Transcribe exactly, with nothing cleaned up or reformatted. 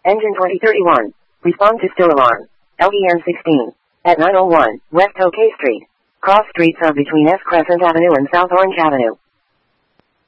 Engine twenty thirty-one. Respond to still alarm. L E N sixteen. At nine oh one, West OK Street. Cross streets are between S Crescent Avenue and South Orange Avenue.